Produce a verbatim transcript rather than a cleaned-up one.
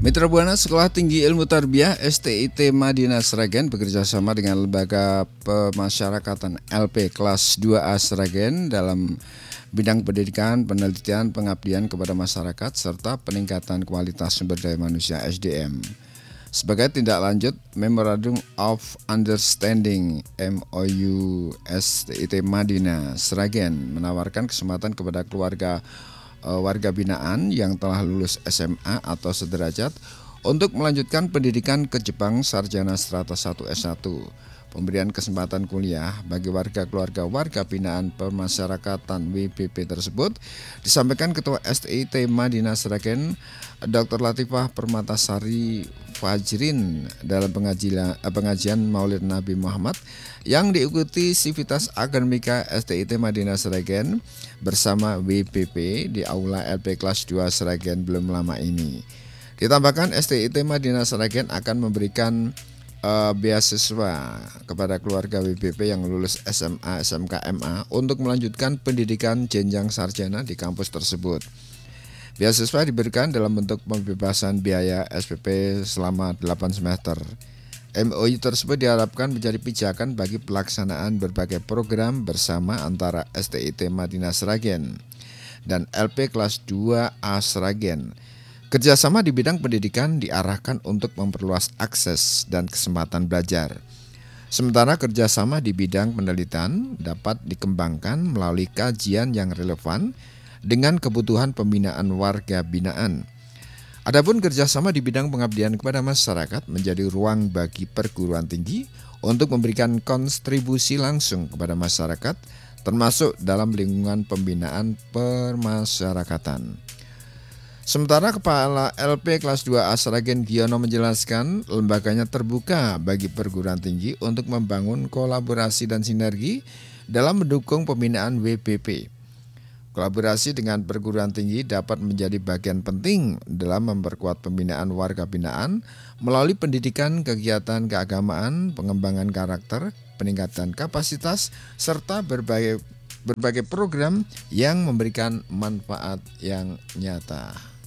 Mitra Buana Sekolah Tinggi Ilmu Tarbiyah S T I T Madinah Sragen bekerja sama dengan Lembaga Pemasyarakatan L P Kelas dua A Sragen dalam bidang pendidikan, penelitian, pengabdian kepada masyarakat, serta peningkatan kualitas sumber daya manusia S D M. Sebagai tindak lanjut, Memorandum of Understanding M O U S T I T Madinah Sragen menawarkan kesempatan kepada keluarga warga binaan yang telah lulus S M A atau sederajat untuk melanjutkan pendidikan ke Jepang Sarjana Strata satu S satu. Pemberian kesempatan kuliah bagi warga keluarga warga binaan pemasyarakatan W B P tersebut disampaikan Ketua S T I T Madinah Sragen Doktor Latifah Permatasari Fajrin dalam pengajian, pengajian Maulid Nabi Muhammad yang diikuti Sivitas Akademika S T I T Madinah Sragen bersama W B P di Aula L P Kelas dua Sragen belum lama ini. Ditambahkan S T I T Madinah Sragen akan memberikan Uh, beasiswa kepada keluarga W B P yang lulus S M A, S M K, M A untuk melanjutkan pendidikan jenjang sarjana di kampus tersebut. Beasiswa diberikan dalam bentuk pembebasan biaya S P P selama delapan semester. M O U tersebut diharapkan menjadi pijakan bagi pelaksanaan berbagai program bersama antara S T I T Madinah Sragen dan L P Kelas dua A Sragen. Kerjasama di bidang pendidikan diarahkan untuk memperluas akses dan kesempatan belajar. Sementara kerjasama di bidang penelitian dapat dikembangkan melalui kajian yang relevan dengan kebutuhan pembinaan warga binaan. Adapun kerjasama di bidang pengabdian kepada masyarakat menjadi ruang bagi perguruan tinggi untuk memberikan kontribusi langsung kepada masyarakat, termasuk dalam lingkungan pembinaan permasyarakatan. Sementara Kepala L P Kelas dua A Sragen Giono menjelaskan lembaganya terbuka bagi perguruan tinggi untuk membangun kolaborasi dan sinergi dalam mendukung pembinaan W B P. Kolaborasi dengan perguruan tinggi dapat menjadi bagian penting dalam memperkuat pembinaan warga binaan melalui pendidikan, kegiatan keagamaan, pengembangan karakter, peningkatan kapasitas, serta berbagai berbagai program yang memberikan manfaat yang nyata.